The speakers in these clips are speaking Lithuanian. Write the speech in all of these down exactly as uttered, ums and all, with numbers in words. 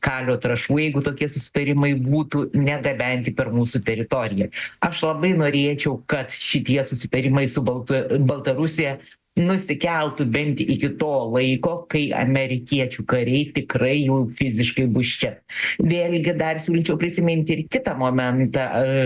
kalio trąšų, jeigu tokie susitarimai būtų negabenti per mūsų teritoriją. Aš labai norėčiau, kad šitie susitarimai su Baltu, Baltarusija nusikeltų bent iki to laiko, kai amerikiečių kariai tikrai jau fiziškai bus čia. Vėlgi dar siūlyčiau prisiminti ir kitą momentą,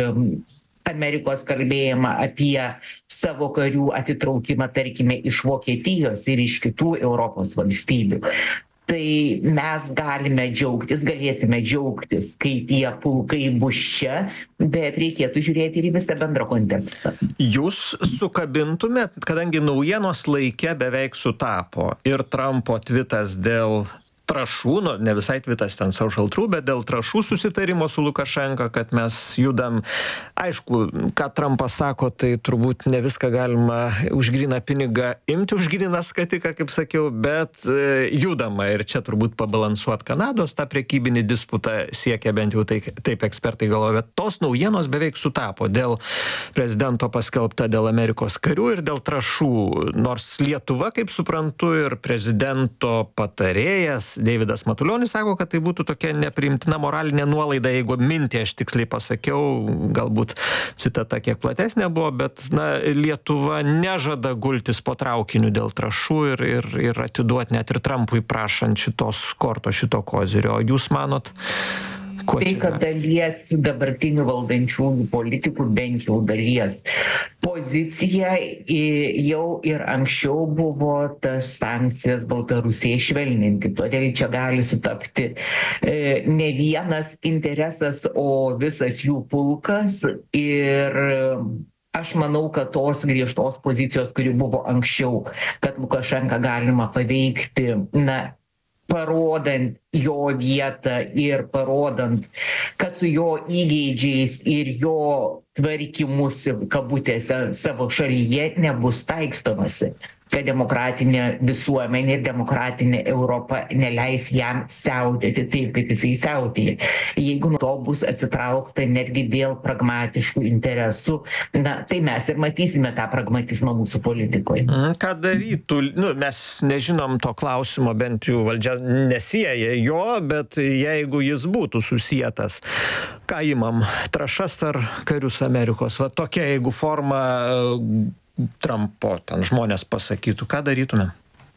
Amerikos kalbėjimą apie savo karių atitraukimą, tarkime, iš Vokietijos ir iš kitų Europos valstybių. Tai mes galime džiaugtis, galėsime džiaugtis, kai tie pulkai bus čia, bet reikėtų žiūrėti ir į visą bendrą kontekstą. Jūs sukabintumėt, kadangi naujienos laike beveik sutapo ir Trumpo tvitas dėl trašų, nu, ne visai tvitas ten social true, bet dėl trašų susitarimo su Lukašenka, kad mes judam, aišku, ką Trumpas sako, tai turbūt ne viską galima už gryną pinigą imti, už gryną skatiką, kaip sakiau, bet e, judama ir čia turbūt pabalansuot Kanados tą prekybinį disputą siekia bent jau tai, taip ekspertai galvoja, bet tos naujienos beveik sutapo dėl prezidento paskelbta dėl Amerikos karių ir dėl trašų, nors Lietuva, kaip suprantu, ir prezidento patarėjas Deividas Matulionis sako, kad tai būtų tokia nepriimtina moralinė nuolaida, jeigu mintį aš tiksliai pasakiau, galbūt citata kiek platesnė buvo, bet na, Lietuva nežada gultis po traukiniu dėl trašų ir, ir, ir atiduoti net ir Trumpui prašant šitos kortos, šito kozirio. O jūs manot, kuo tai, čia kad dalies dabartinių valdančiųjų politikų, bent jau dalies pozicija jau ir anksčiau buvo tas sankcijas Baltarusijai švelninti. Todėl čia gali sutapti ne vienas interesas, o visas jų pulkas. Ir aš manau, kad tos griežtos pozicijos, kuri buvo anksčiau, kad Lukašenką galima paveikti, na, parodant jo vietą ir parodant, kad su jo įgeidžiais ir jo tvarkymusi, kabutėse, savo šalyje nebus taikstomasi, kad demokratinė visuomenė ir demokratinė Europa neleis jam siautėti taip, kaip jisai siautėja. Jeigu nuo to bus atsitraukta netgi dėl pragmatiškų interesų, na, tai mes ir matysime tą pragmatizmą mūsų politikoje. Ką darytų, nu, mes nežinom to klausimo, bent jau valdžia nesieja jo, bet jeigu jis būtų susietas, ką imam, trašas ar karius Amerikos? Va tokia, jeigu forma Trumpo ten žmonės pasakytų, ką darytume?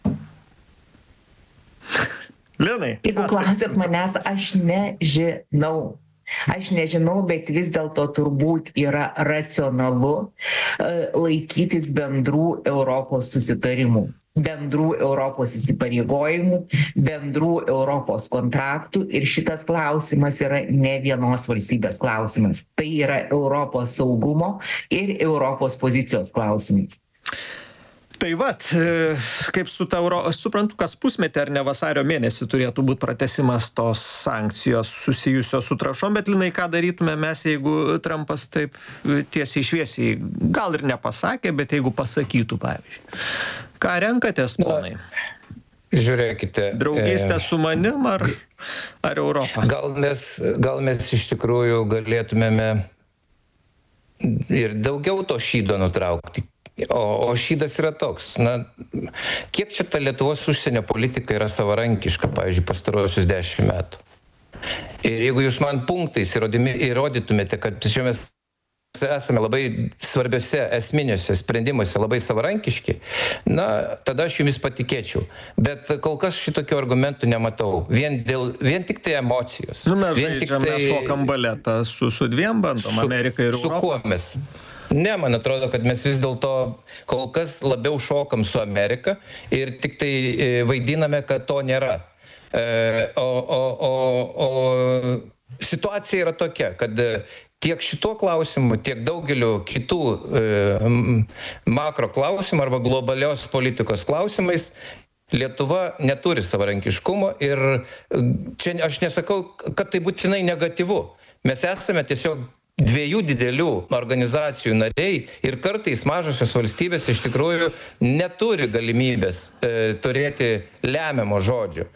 Linai. Jeigu klausėt manęs, aš nežinau. Aš nežinau, bet vis dėlto turbūt yra racionalu laikytis bendrų Europos susitarimų, bendrų Europos įsipareigojimų, bendrų Europos kontraktų ir šitas klausimas yra ne vienos valstybės klausimas. Tai yra Europos saugumo ir Europos pozicijos klausimas. Tai vat, kaip su tauro, aš suprantu, kas pusmetį ar ne vasario mėnesį turėtų būti pratęsimas tos sankcijos susijusios su trašom, bet Linai, ką darytume mes, jeigu Trumpas taip tiesiai šviesiai, gal ir nepasakė, bet jeigu pasakytų, pavyzdžiui. Ką renkatės, ponai? Na, žiūrėkite. Draugystė e... su manim ar, ar Europą? Gal mes, gal mes iš tikrųjų galėtumėme ir daugiau to šydo nutraukti. O, o šydas yra toks, na, kiek čia ta Lietuvos užsienio politika yra savarankiška, pavyzdžiui, pastarosius dešimt metų. Ir jeigu jūs man punktais įrodytumėte, kad čia mes esame labai svarbiose esminiuose sprendimuose labai savarankiški, na, tada aš jumis patikėčiau. Bet kol kas šitokių argumentų nematau. Vien, dėl, vien tik tai emocijos. Nu, mes vien žaidžiam, tik tai... mes šokam baletą su, su dviem bandom, Amerika ir Europą. Su kuo mes? Ne, man atrodo, kad mes vis dėlto kol kas labiau šokam su Amerika ir tik tai vaidiname, kad to nėra. O, o, o, o situacija yra tokia, kad tiek šituo klausimu, tiek daugeliu kitų makro klausimų arba globalios politikos klausimais Lietuva neturi savarankiškumo ir čia aš nesakau, kad tai būtinai negatyvu. Mes esame tiesiog dviejų didelių organizacijų nariai ir kartais mažosios valstybės iš tikrųjų neturi galimybės e, turėti lemiamo žodžio.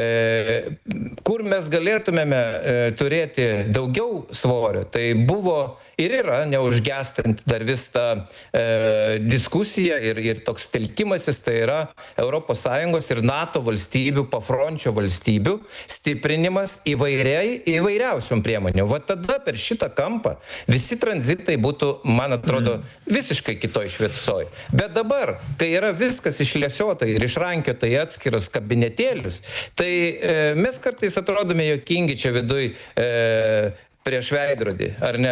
E, kur mes galėtumėme e, turėti daugiau svorio, tai buvo ir yra neužgestant dar vis tą e, diskusiją ir, ir toks telkimasis, tai yra Europos Sąjungos ir NATO valstybių, pafrončio valstybių stiprinimas įvairiai, įvairiausiom priemonėm. Va tada per šitą kampą visi tranzitai būtų, man atrodo, visiškai kitoj šviesoj. Bet dabar, kai yra viskas išlėsiota ir išrankiota į atskiras kabinetėlius, tai e, mes kartais atrodome juokingi čia viduj e, prieš veidrodį, ar ne,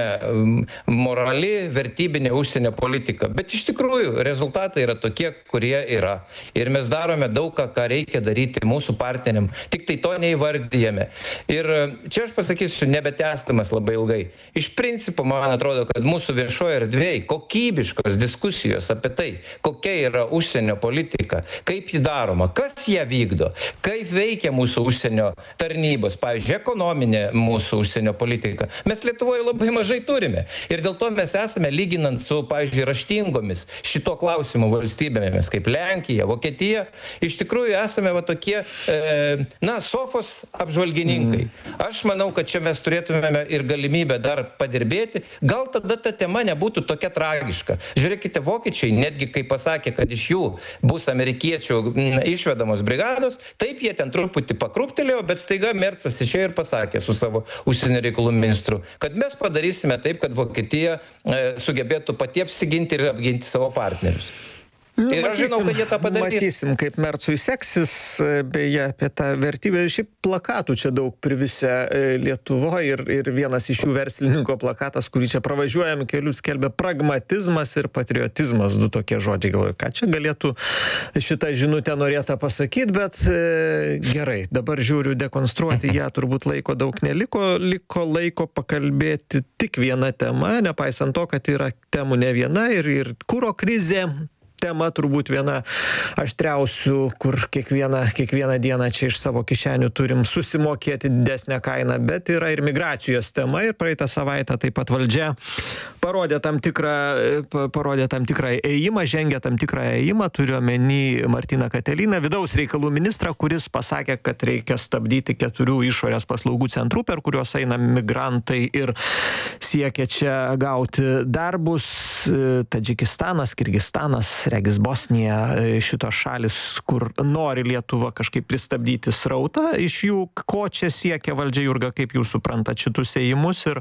morali, vertybinė užsienio politika. Bet iš tikrųjų rezultatai yra tokie, kurie yra. Ir mes darome daug ką, ką reikia daryti mūsų partneriam. Tik tai to neįvardyjame. Ir čia aš pasakysiu, nebetęstamas labai ilgai. Iš principo, man atrodo, kad mūsų viešoje erdvėje kokybiškos diskusijos apie tai, kokia yra užsienio politika, kaip ji daroma, kas ją vykdo, kaip veikia mūsų užsienio tarnybos, pavyzdžiui, ekonominė mūsų užsienio politika. Mes Lietuvoje labai mažai turime. Ir dėl to mes esame, lyginant su, pavyzdžiui, raštingomis šito klausimo valstybėmis, kaip Lenkija, Vokietija, iš tikrųjų esame va tokie, e, na, sofos apžvalgininkai. Aš manau, kad čia mes turėtumėme ir galimybę dar padirbėti. Gal tada ta tema nebūtų tokia tragiška. Žiūrėkite, vokiečiai, netgi kai pasakė, kad iš jų bus amerikiečių m, išvedamos brigados, taip jie ten truputį pakruptelėjo, bet staiga Mercas išėjo ir pasakė su savo užsienio reikalų ministru, kad mes padarysime taip, kad Vokietija e, sugebėtų pati apsiginti ir apginti savo partnerius. Nu, ir aš žinau, kad jie tą padarys. Matysim, kaip Mercui seksis, beje, apie tą vertybę. Šiaip plakatų čia daug privisę Lietuvoje ir, ir vienas iš jų verslininko plakatas, kurį čia pravažiuojam kelių, skelbia pragmatizmas ir patriotizmas, du tokie žodžiai. Galvoju, ką čia galėtų šitą žinutę norėta pasakyti, bet e, gerai, dabar žiūriu dekonstruoti ją, turbūt laiko daug neliko, liko laiko pakalbėti tik vieną temą, nepaisant to, kad yra temų ne viena ir, ir kuro krizė. Tema turbūt viena aštriausių, kur kiekvieną, kiekvieną dieną čia iš savo kišenių turim susimokėti didesnę kainą, bet yra ir migracijos tema ir praeitą savaitę taip pat valdžia parodė tam tikrą, parodė tam tikrą ėjimą, žengė tam tikrą ėjimą, turiu omeny Martyną Katiliną, vidaus reikalų ministrą, kuris pasakė, kad reikia stabdyti keturių išorės paslaugų centrų, per kuriuos eina migrantai ir siekia čia gauti darbus. Tadžikistanas, Kirgistanas, regis Bosnija, šitos šalis, kur nori Lietuva kažkaip pristabdyti srautą iš jų. Ko čia siekia valdžia, Jurga, kaip jūs suprantat šitus ėjimus? Ir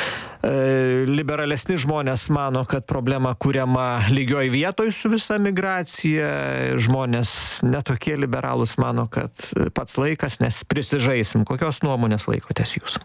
e, liberalesni žmonės mano, kad problema kuriama lygioj vietoj su visa migracija. Žmonės netokie liberalūs mano, kad pats laikas, nes prisižaisim. Kokios nuomonės laikotės jūs?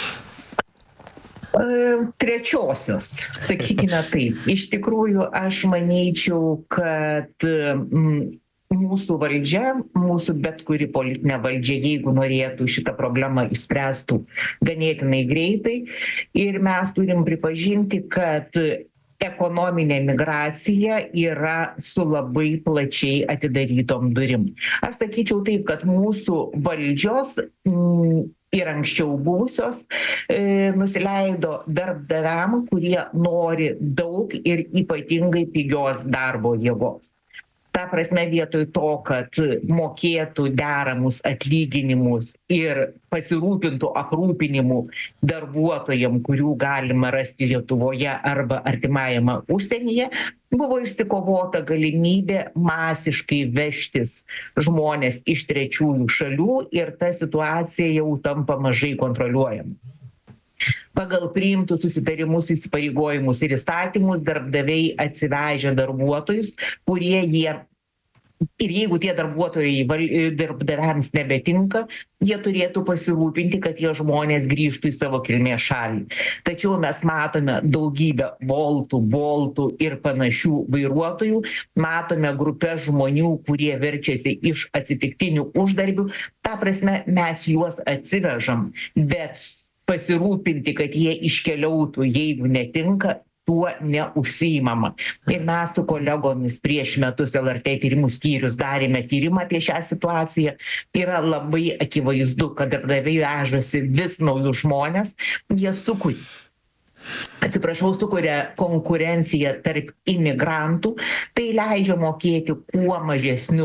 Trečiosios, sakykime taip. Iš tikrųjų, aš manyčiau, kad mm, mūsų valdžia, mūsų bet kuri politinė valdžia, jeigu norėtų šitą problemą išspręstų ganėtinai greitai. Ir mes turim pripažinti, kad ekonominė migracija yra su labai plačiai atidarytom durim. Aš sakyčiau taip, kad mūsų valdžios mm, ir anksčiau buvusios e, nusileido darbdaviam, kurie nori daug ir ypatingai pigios darbo jėgos. Ta prasme, vietoj to, kad mokėtų deramus atlyginimus ir pasirūpintų aprūpinimu darbuotojam, kurių galima rasti Lietuvoje arba artimajame užsienyje, buvo išsikovota galimybė masiškai vežtis žmonės iš trečiųjų šalių ir ta situacija jau tampa mažai kontroliuojama. Pagal priimtus susitarimus, įsipareigojimus ir įstatymus darbdaviai atsivežė darbuotojus, kurie jie, ir jeigu tie darbuotojai darbdaviams nebetinka, jie turėtų pasirūpinti, kad tie žmonės grįžtų į savo kilmės šalį. Tačiau mes matome daugybę Boltų, Boltų ir panašių vairuotojų, matome grupę žmonių, kurie verčiasi iš atsitiktinių uždarbių. Ta prasme, mes juos atsivežam, bet pasirūpinti, kad jie iškeliautų, jeigu netinka, tuo neužsiimama. Ir mes su kolegomis prieš metus L R T tyrimų skyrius darėme tyrimą apie šią situaciją. Yra labai akivaizdu, kad darbdaviai vežasi vis naujus žmonės, jie sukuria. Atsiprašau, sukuria konkurenciją tarp imigrantų, tai leidžia mokėti kuo mažesnius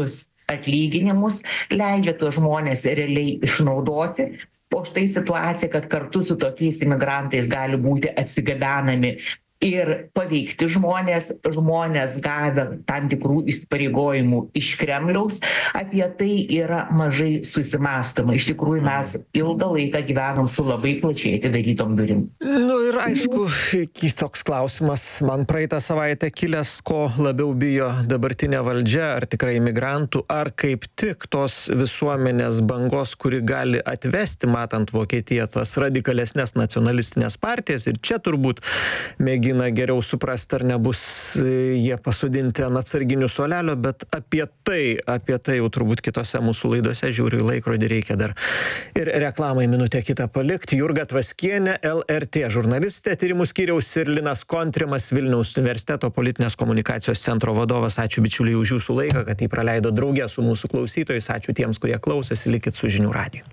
atlyginimus, leidžia tuos žmonės realiai išnaudoti. O štai situacija, kad kartu su tokiais imigrantais gali būti atsigabenami ir paveikti žmonės, žmonės gavę tam tikrų įsipareigojimų iš Kremliaus, apie tai yra mažai susimąstoma. Iš tikrųjų, mes ilgą laiką gyvenom su labai plačiai atidarytom durim. Nu ir aišku, toks klausimas man praeitą savaitę kilęs, ko labiau bijo dabartinė valdžia, ar tikrai imigrantų, ar kaip tik tos visuomenės bangos, kuri gali atvesti, matant Vokietiją, tas radikalesnės nacionalistinės partijas, ir čia turbūt mėgina geriau suprasti, ar nebus jie pasodinti ant atsarginių suolelio, bet apie tai, apie tai jau turbūt kitose mūsų laidose, žiūriu į laikrodį, reikia dar ir reklamai minutę kitą palikti. Jurga Tvaskienė, L R T žurnalistė, tyrimų skyriaus, ir Linas Kontrimas, Vilniaus universiteto politinės komunikacijos centro vadovas. Ačiū bičiuliai už jūsų laiką, kad jį praleido drauge su mūsų klausytojais. Ačiū tiems, kurie klausėsi, likit su Žinių radiju.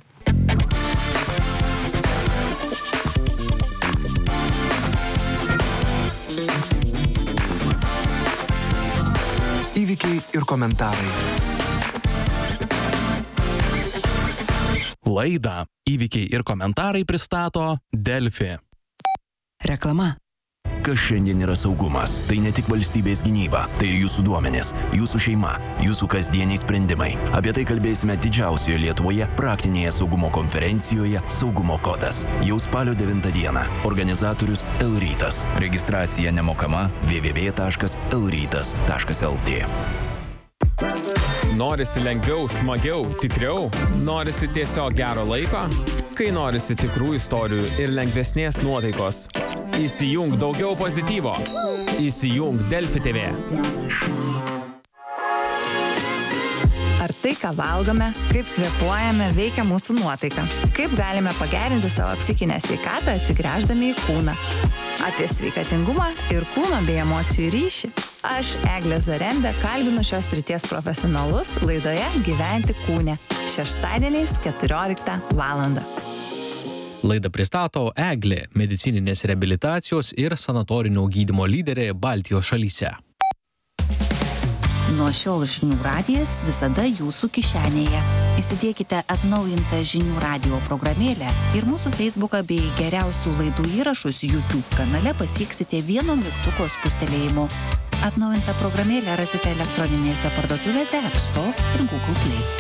Įvykiai ir komentarai. Laidą Įvykiai ir komentarai pristato Delfi. Reklama. Kas šiandien yra saugumas? Tai ne tik valstybės gynyba, tai ir jūsų duomenys, jūsų šeima, jūsų kasdieniai sprendimai. Apie tai kalbėsime didžiausioje Lietuvoje praktinėje saugumo konferencijoje Saugumo kodas. Jau spalio devintą dieną. Organizatorius L-Rytas. Registracija nemokama w w w taškas l rytas taškas l t. Norisi lengviau, smagiau, tikriau? Norisi tiesiog gero laiko? Kai norisi tikrų istorijų ir lengvesnės nuotaikos. Įsijung daugiau pozityvo. Įsijung Delfi T V. Ar tai, ką valgome, kaip kvėpuojame, veikia mūsų nuotaiką? Kaip galime pagerinti savo psichinę sveikatą, atsigręždami į kūną? Apie sveikatingumą ir kūno bei emocijų ryšį. Aš, Eglė Zarembė, kalbinu šios srities profesionalus laidoje Gyventi kūne. Šeštadieniais keturioliktą valandą. Laidą pristato Eglė, medicininės reabilitacijos ir sanatorinio gydymo lyderė Baltijos šalyse. Nuo šiol Žinių radijas visada jūsų kišenėje. Įsidėkite atnaujintą Žinių radijo programėlę ir mūsų Facebooką bei geriausių laidų įrašus YouTube kanale pasieksite vieno mygtuko spustelėjimu. Atnaujintą programėlę rasite elektroninėse parduotuvėse App Store ir Google Play.